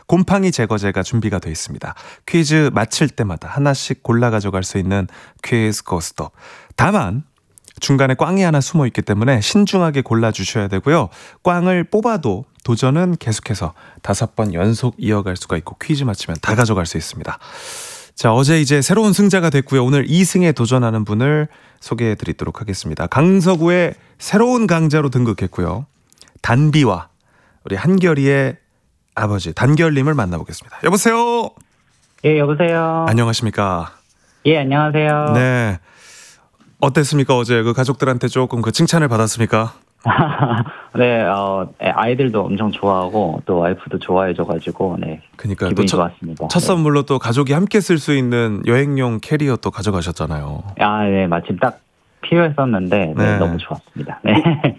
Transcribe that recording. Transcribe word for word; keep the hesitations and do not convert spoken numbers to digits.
곰팡이 제거제가 준비가 되어 있습니다. 퀴즈 맞힐 때마다 하나씩 골라 가져갈 수 있는 퀴즈 고스톱. 다만 중간에 꽝이 하나 숨어 있기 때문에 신중하게 골라주셔야 되고요. 꽝을 뽑아도 도전은 계속해서 다섯 번 연속 이어갈 수가 있고 퀴즈 맞히면 다 가져갈 수 있습니다. 자, 어제 이제 새로운 승자가 됐고요. 오늘 이 승에 도전하는 분을 소개해 드리도록 하겠습니다. 강서구의 새로운 강자로 등극했고요. 단비와 우리 한결이의 아버지 단결님을 만나보겠습니다. 여보세요. 예, 여보세요. 안녕하십니까. 예, 안녕하세요. 네. 어땠습니까? 어제 그 가족들한테 조금 그 칭찬을 받았습니까? 네, 어, 아이들도 엄청 좋아하고 또 와이프도 좋아해줘가지고 네, 그러니까 기분이 또 첫, 좋았습니다. 첫 네. 선물로 또 가족이 함께 쓸 수 있는 여행용 캐리어 또 가져가셨잖아요. 아, 네, 마침 딱 필요했었는데 네, 네. 너무 좋았습니다. 네.